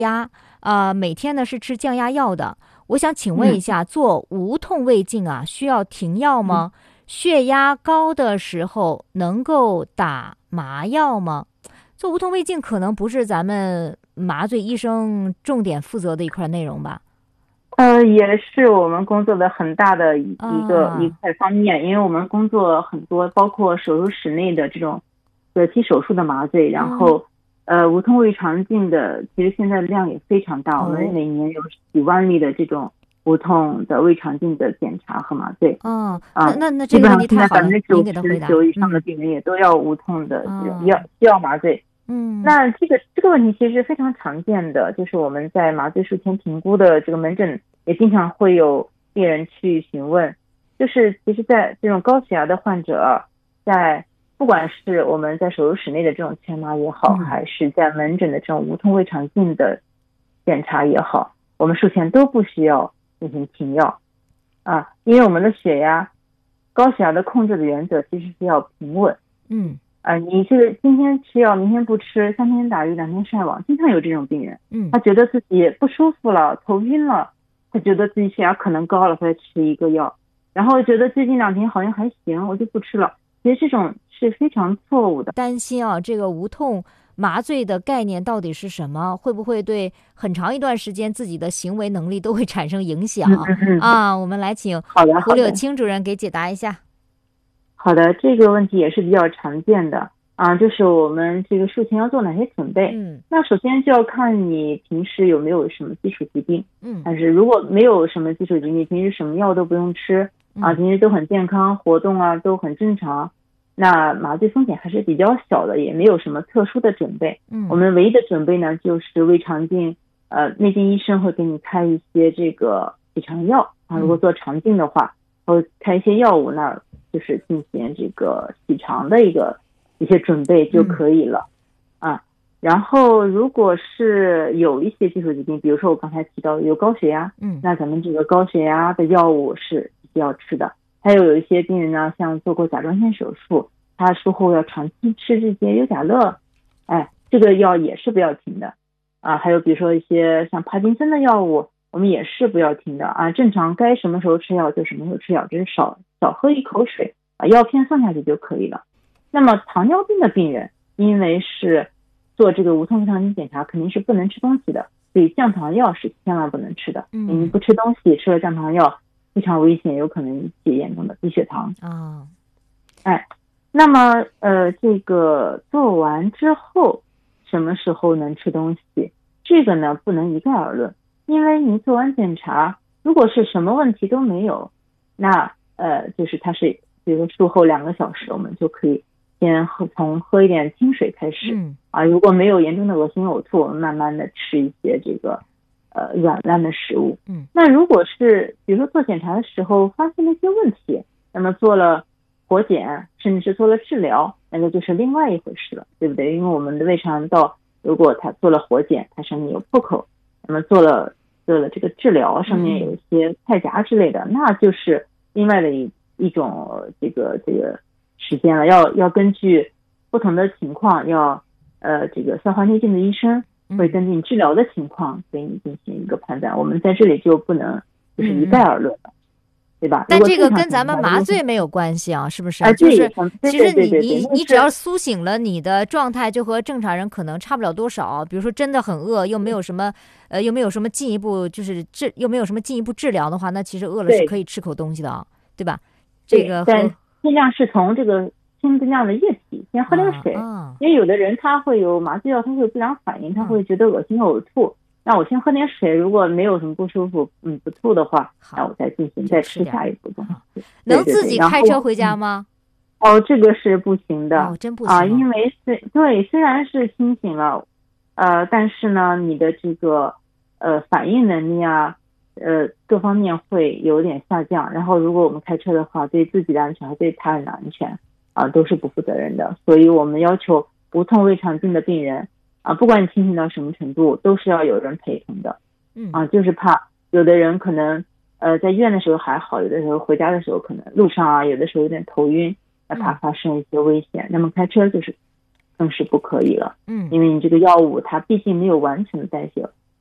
压每天呢是吃降压药的。我想请问一下，做无痛胃镜啊，需要停药吗？血压高的时候能够打麻药吗？做无痛胃镜可能不是咱们麻醉医生重点负责的一块内容吧？ 也是我们工作的很大的一块方面，因为我们工作很多，包括手术室内的这种隔期手术的麻醉，然后无痛胃肠镜的，其实现在量也非常大，我们每年有几万例的这种无痛的胃肠镜的检查和麻醉。 那这个问题太好了，您给他回答。 99%以上的病人也都要无痛的需要麻醉。那这个问题其实非常常见的，就是我们在麻醉术前评估的这个门诊也经常会有病人去询问，就是其实在这种高血压的患者，在不管是我们在手术室内的这种全麻也好，还是在门诊的这种无痛胃肠镜的检查也好，我们术前都不需要进行停药因为我们的高血压的控制的原则其实是要平稳。你是今天吃药，明天不吃，3天打鱼2天晒网，经常有这种病人。他觉得自己不舒服了，头晕了，他觉得自己血压可能高了，他再吃一个药，然后觉得最近2天好像还行，我就不吃了。其实这种是非常错误的。 担心这个无痛麻醉的概念到底是什么？会不会对很长一段时间自己的行为能力都会产生影响我们来请胡柳青主任给解答一下。 好的，这个问题也是比较常见的就是我们这个术前要做哪些准备。那首先就要看你平时有没有什么基础疾病。但是如果没有什么基础疾病，平时什么药都不用吃平时都很健康，活动都很正常，那麻醉风险还是比较小的，也没有什么特殊的准备。我们唯一的准备呢，就是胃肠镜，内镜医生会给你开一些这个洗肠药如果做肠镜的话，会开一些药物，那就是进行这个洗肠的一些准备就可以了然后如果是有一些基础疾病，比如说我刚才提到有高血压，那咱们这个高血压的药物是必须要吃的。还有一些病人呢，像做过甲状腺手术，他术后要长期吃这些优甲乐，这个药也是不要停的还有比如说一些像帕金森的药物，我们也是不要停的正常该什么时候吃药就什么时候吃药，只是少喝一口水，把药片放下去就可以了。那么糖尿病的病人，因为是做这个无痛胃肠镜检查，肯定是不能吃东西的，所以降糖药是千万不能吃的。你不吃东西，吃了降糖药非常危险，有可能引起严重的低血糖那么这个做完之后什么时候能吃东西，这个呢不能一概而论。因为你做完检查，如果是什么问题都没有，那就是它是比如说术后2个小时，我们就可以先从喝一点清水开始如果没有严重的恶心呕吐，我们慢慢的吃一些这个软烂的食物那如果是比如说做检查的时候发现了一些问题，那么做了活检，甚至是做了治疗，那个就是另外一回事了，对不对？因为我们的胃肠道如果它做了活检，它上面有破口，那么做了这个治疗，上面有一些菜夹之类的，那就是另外的一种这个时间了，要根据不同的情况，这个消化内镜的医生会根据你治疗的情况给你进行一个判断，我们在这里就不能就是一概而论了对吧？ 但这个跟咱们麻醉没有关系是不是？就是其实你只要苏醒了，你的状态就和正常人可能差不了多少。比如说真的很饿，又没有什么进一步又没有什么进一步治疗的话，那其实饿了是可以吃口东西的对吧？这个但尽量是从这个轻增量的液体先喝点水因为有的人他会有麻醉药，他会有不良反应，他会觉得恶心呕吐那我先喝点水，如果没有什么不舒服不吐的话，那我再吃下一步东西。 能自己开车回家吗？ 这个是不行的真不行因为虽然是清醒了但是呢你的这个反应能力各方面会有点下降，然后如果我们开车的话，对自己的安全和对他人的安全都是不负责任的。所以我们要求无痛胃肠镜的病人不管你清醒到什么程度，都是要有人陪同的就是怕有的人可能在医院的时候还好，有的时候回家的时候可能路上有的时候有点头晕，怕发生一些危险，那么开车就是更是不可以了因为你这个药物它毕竟没有完全的代谢